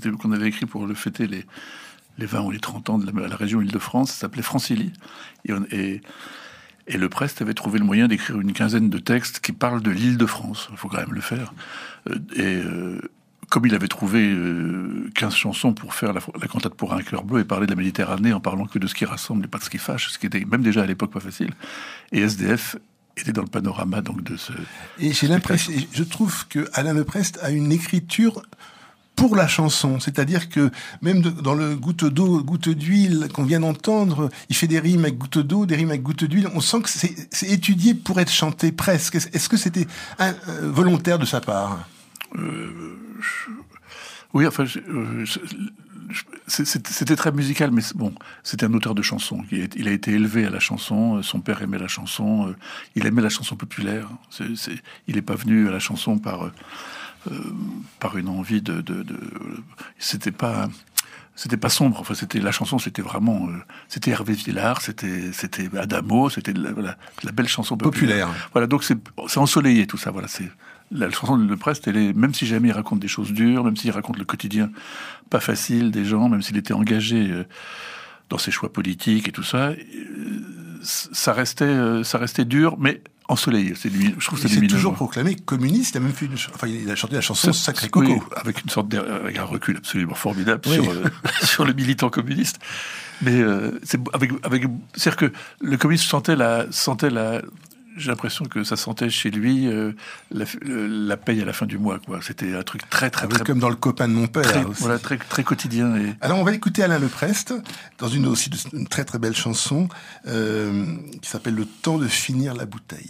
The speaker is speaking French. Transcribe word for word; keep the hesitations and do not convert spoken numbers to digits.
qu'on avait écrit pour le fêter les, les vingt ou les trente ans de la, la région Île-de-France. Ça s'appelait Francilly. Et, on, et, et Le Prest avait trouvé le moyen d'écrire une quinzaine de textes qui parlent de l'Île-de-France. Il faut quand même le faire. Et euh, comme il avait trouvé euh, quinze chansons pour faire la, la cantate pour un cœur bleu et parler de la Méditerranée en parlant que de ce qui rassemble et pas de ce qui fâche, ce qui était même déjà à l'époque pas facile. Et S D F était dans le panorama donc de ce... Et j'ai l'impression, je trouve que Alain Leprest a une écriture pour la chanson, c'est-à-dire que même de, dans le goutte d'eau, goutte d'huile qu'on vient d'entendre, il fait des rimes avec goutte d'eau, des rimes avec goutte d'huile. On sent que c'est, c'est étudié pour être chanté presque. Est-ce que c'était un, euh, volontaire de sa part? euh, je... Oui, enfin, je, euh, je, je, c'était très musical, mais bon, c'était un auteur de chansons. Il a été élevé à la chanson. Son père aimait la chanson. Il aimait la chanson populaire. C'est, c'est, il n'est pas venu à la chanson par euh, par une envie de. de, de c'était pas. C'était pas sombre. Enfin, c'était la chanson. C'était vraiment. Euh, c'était Hervé Villard. C'était c'était Adamo. C'était de la, voilà, de la belle chanson populaire. populaire. Voilà. Donc c'est c'est ensoleillé tout ça. Voilà. C'est la chanson de Leprest, elle est, même si jamais il raconte des choses dures, même s'il raconte le quotidien pas facile des gens, même s'il était engagé euh, dans ses choix politiques et tout ça, euh, ça restait, euh, ça restait dur, mais ensoleillé. C'est lui, je trouve que c'est il s'est lumineux. toujours proclamé communiste. Il a même fait une, enfin, il a chanté la chanson Sacré Coco, oui, avec une sorte de, avec un recul absolument formidable oui. sur euh, sur le militant communiste. Mais euh, c'est avec avec, c'est-à-dire que le communiste sentait la sentait la J'ai l'impression que ça sentait chez lui euh, la, la paye à la fin du mois, quoi. C'était un truc très, très, ah oui, très... Comme dans Le copain de mon père. Très, aussi. Voilà, très, très quotidien. Et... Alors, on va écouter Alain Leprest dans une aussi une très, très belle chanson euh, qui s'appelle « Le temps de finir la bouteille ».